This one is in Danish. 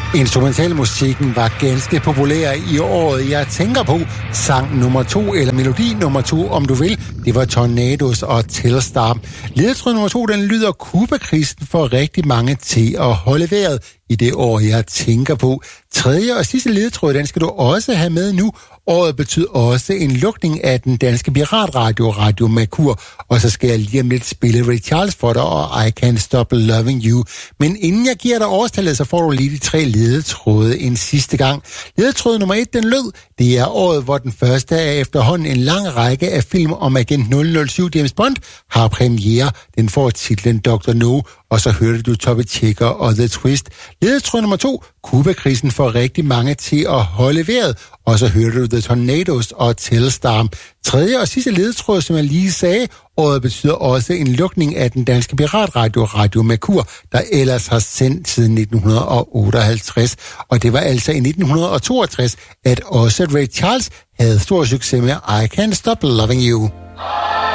Instrumentalmusikken var ganske populær i året, jeg tænker på. Sang nummer 2, eller melodi nummer 2, om du vil, det var Tornados og Telstar. Ledetråd nummer 2, den lyder: Cuba-krisen får rigtig mange til at holde vejret i det år, jeg tænker på. Tredje og sidste ledetråd, den skal du også have med nu. Året betyder også en lukning af den danske piratradio, Radio Mercur. Og så skal jeg lige om lidt spille Ray Charles for dig og I Can't Stop Loving You. Men inden jeg giver dig årstallet, så får du lige de 3 ledetråde en sidste gang. Ledetråd nummer 1, den lød: det er året, hvor den første af efterhånden en lang række af film om agent 007 James Bond har premiere. Den får titlen Dr. No, og så hørte du Toppy Checker og The Twist. Ledetråd nummer 2, Cuba-krisen får rigtig mange til at holde vejret, og så hørte du The Tornados og Telstar. Tredje og sidste ledetråd, som jeg lige sagde, året betyder også en lukning af den danske piratradio, Radio Mercur, der ellers har sendt siden 1958. Og det var altså i 1962, at også Ray Charles havde stor succes med I Can't Stop Loving You.